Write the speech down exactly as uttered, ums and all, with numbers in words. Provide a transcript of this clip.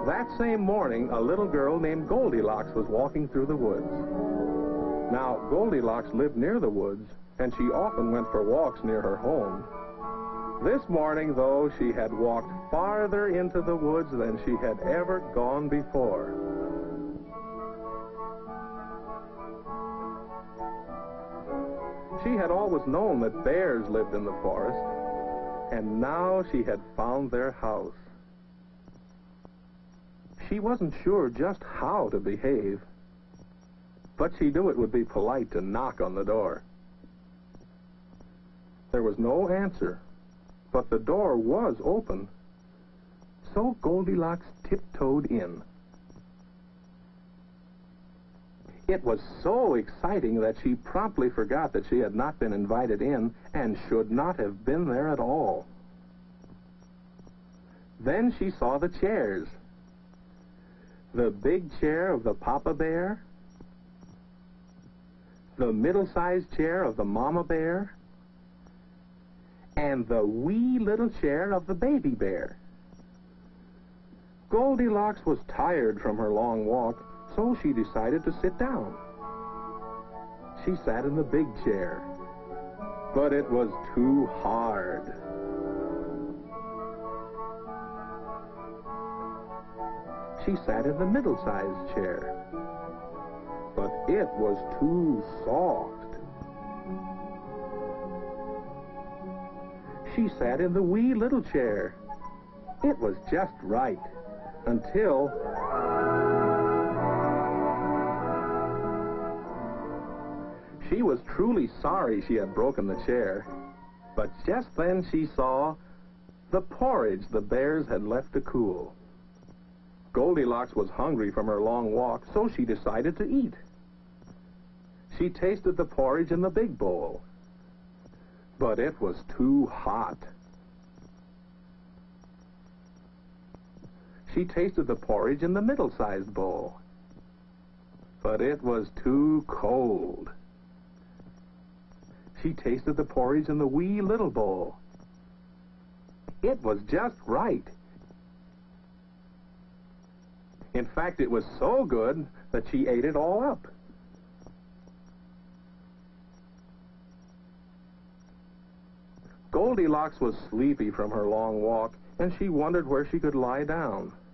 That same morning, a little girl named Goldilocks was walking through the woods. Now, Goldilocks lived near the woods, and she often went for walks near her home. This morning, though, she had walked farther into the woods than she had ever gone before. She had always known that bears lived in the forest, and now she had found their house. She wasn't sure just how to behave, but she knew it would be polite to knock on the door. There was no answer, but the door was open, so Goldilocks tiptoed in. It was so exciting that she promptly forgot that she had not been invited in and should not have been there at all. Then she saw the chairs. The big chair of the Papa Bear, the middle-sized chair of the Mama Bear, and the wee little chair of the Baby Bear. Goldilocks was tired from her long walk, so she decided to sit down. She sat in the big chair, but it was too hard. She sat in the middle-sized chair, but it was too soft. She sat in the wee little chair. It was just right, until... She was truly sorry she had broken the chair, but just then she saw the porridge the bears had left to cool. Goldilocks was hungry from her long walk, so she decided to eat. She tasted the porridge in the big bowl, but it was too hot. She tasted the porridge in the middle-sized bowl, but it was too cold. She tasted the porridge in the wee little bowl. It was just right. In fact, it was so good that she ate it all up. Goldilocks was sleepy from her long walk, and she wondered where she could lie down.